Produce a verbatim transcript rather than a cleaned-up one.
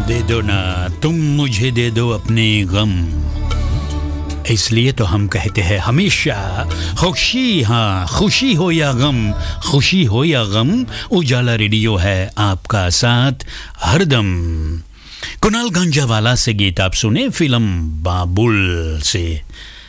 दे दो ना तुम मुझे दे दो अपने गम इसलिए तो हम कहते हैं हमेशा खुशी हाँ खुशी हो या गम खुशी हो या गम उजाला रेडियो है आपका साथ हरदम कुणाल गंजावाला से गीत आप सुने फिल्म बाबुल से